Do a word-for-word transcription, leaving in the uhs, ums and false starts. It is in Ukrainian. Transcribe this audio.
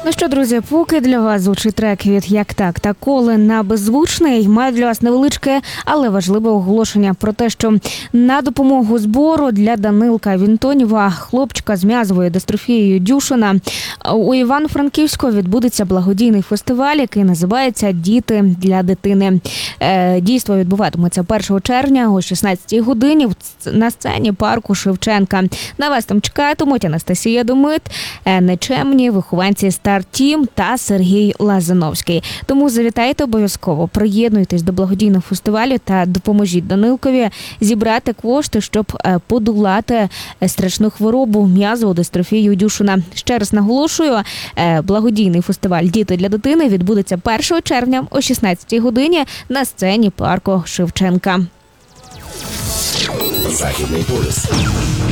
Ну що, друзі, поки для вас звучить трек від «Як так» та «Коли» на беззвучний, маю для вас невеличке, але важливе оголошення про те, що на допомогу збору для Данилка Вінтонєва, хлопчика з м'язовою дистрофією Дюшена, у Івано-Франківську відбудеться благодійний фестиваль, який називається «Діти для дитини». Дійство відбуватиметься першого червня о шістнадцятій годині на сцені парку Шевченка. На вас там чекатимуть Анастасія Домит, Нечемні, вихованці «Стар Тім» та Сергій Лазановський. Тому завітайте обов'язково, приєднуйтесь до благодійного фестивалю та допоможіть Данилкові зібрати кошти, щоб подолати страшну хворобу м'язову дистрофію Дюшена. Ще раз наголошую, благодійний фестиваль «Діти для дитини» відбудеться першого червня о шістнадцятій годині на сцені парку Шевченка. Західний полюс.